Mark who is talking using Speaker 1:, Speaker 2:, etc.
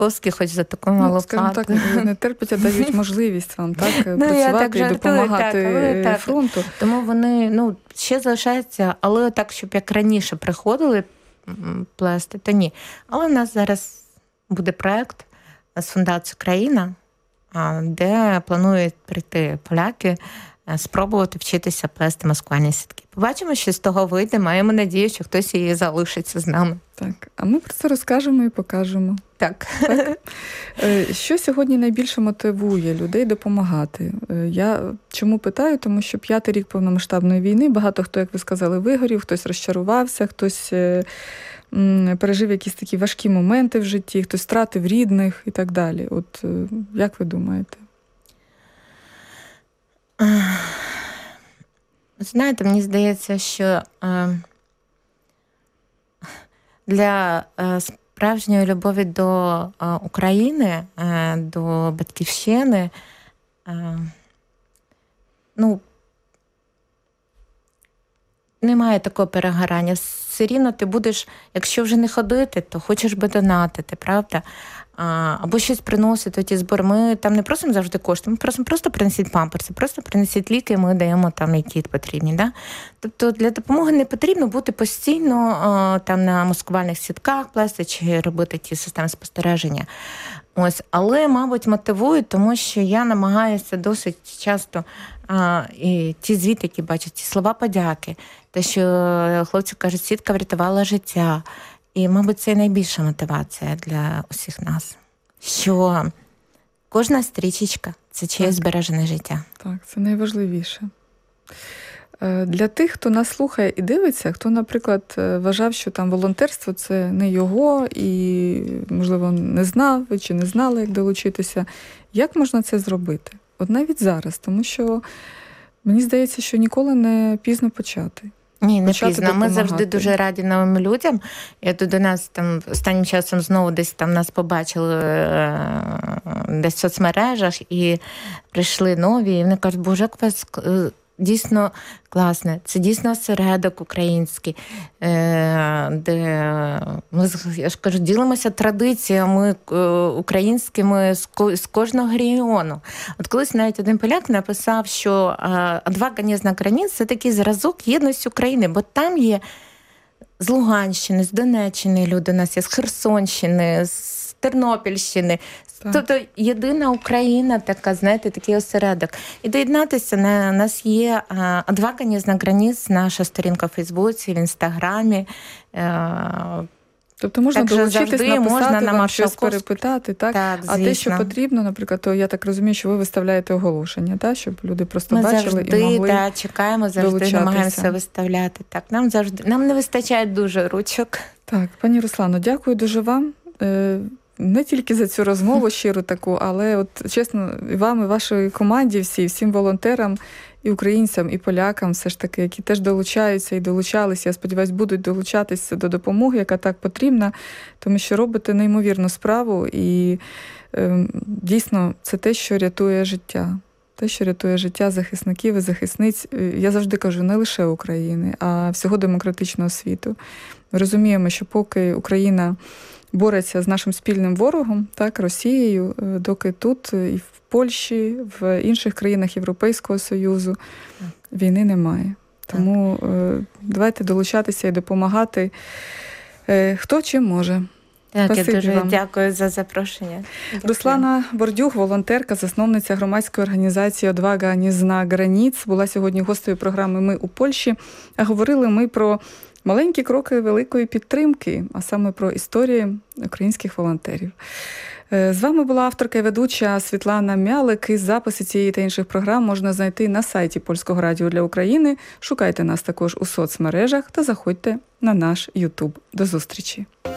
Speaker 1: Поски хоч за таку малу
Speaker 2: скажімо
Speaker 1: плату.
Speaker 2: так, не терпять, а дають можливість вам працювати і допомагати фронту.
Speaker 1: Тому вони ще залишаються, але так, щоб як раніше приходили плести, то ні. Але в нас зараз буде проєкт з Фундацією «Країна», де планують прийти поляки, спробувати вчитися плести маскувальні сітки. Побачимо, що з того вийде. Маємо надію, що хтось її залишиться з нами.
Speaker 2: Так, а ми про це розкажемо і покажемо.
Speaker 1: Так.
Speaker 2: Що сьогодні найбільше мотивує людей допомагати? Я чому питаю? Тому що 5-й рік повномасштабної війни, багато хто, як ви сказали, вигорів, хтось розчарувався, хтось пережив якісь такі важкі моменти в житті, хтось втратив рідних і так далі. От як ви думаєте?
Speaker 1: Знаєте, мені здається, що для справжньої любові до України, до батьківщини, немає такого перегорання. Все рівно ти будеш, якщо вже не ходити, то хочеш би донатити, правда? Або щось приносити, ті збори. Ми там не просимо завжди кошти, ми просимо просто принесіть памперси, просто принесіть ліки, ми даємо там, які потрібні. Да? Тобто для допомоги не потрібно бути постійно там на маскувальних сітках плести чи робити ті системи спостереження. Ось, але, мабуть, мотивують, тому що я намагаюся досить часто і ті звіти, які бачать, ті слова подяки, те, що хлопці кажуть, сітка врятувала життя. І, мабуть, це найбільша мотивація для усіх нас, що кожна стрічечка – це чиєсь збережене життя.
Speaker 2: Так, це найважливіше. Для тих, хто нас слухає і дивиться, хто, наприклад, вважав, що там волонтерство – це не його, і, можливо, не знав чи не знали, як долучитися, як можна це зробити? От навіть зараз, тому що мені здається, що ніколи не пізно почати.
Speaker 1: Ні, не пізно. Ми завжди дуже раді новим людям. Я тут до нас там останнім часом знову десь там нас побачили десь в соцмережах і прийшли нові, і вони кажуть, боже, як у вас дійсно класне. Це дійсно осередок український, де ми, я ж кажу, ділимося традиціями українськими з кожного регіону. От колись навіть один поляк написав, що «Одвага не знак границь» – це такий зразок єдності України, бо там є з Луганщини, з Донеччини люди у нас є, з Херсонщини, з Тернопільщини. Так. Тобто єдина Україна така, знаєте, такий осередок. І доєднатися, у нас є «Одвага не знак границь», наша сторінка в Фейсбуці, в Інстаграмі.
Speaker 2: Тобто можна долучитись, написати вам, щось перепитати, так?
Speaker 1: Так,
Speaker 2: а те, що потрібно, наприклад, то я так розумію, що ви виставляєте оголошення, так? Щоб люди просто бачили і могли
Speaker 1: завжди, чекаємо, завжди намагаємося виставляти. Так, нам не вистачає дуже ручок.
Speaker 2: Так, пані Руслано, дякую дуже вам. Не тільки за цю розмову щиру таку, але от чесно, і вам, і вашій команді всім волонтерам, і українцям, і полякам, все ж таки, які теж долучаються і долучалися, я сподіваюся, будуть долучатися до допомоги, яка так потрібна, тому що робите неймовірну справу, і дійсно це те, що рятує життя. Те, що рятує життя захисників і захисниць, я завжди кажу, не лише України, а всього демократичного світу. Ми розуміємо, що поки Україна бореться з нашим спільним ворогом, так, Росією, доки тут і в Польщі, в інших країнах Європейського Союзу війни немає. Тому давайте долучатися і допомагати, хто чим може.
Speaker 1: Так, я дуже дякую за запрошення.
Speaker 2: Руслана Бордюг, волонтерка, засновниця громадської організації «Одвага не знак границь», була сьогодні гостею програми «Ми у Польщі». А говорили ми про маленькі кроки великої підтримки, а саме про історії українських волонтерів. З вами була авторка і ведуча Світлана Мялик. І записи цієї та інших програм можна знайти на сайті Польського радіо для України. Шукайте нас також у соцмережах та заходьте на наш YouTube. До зустрічі!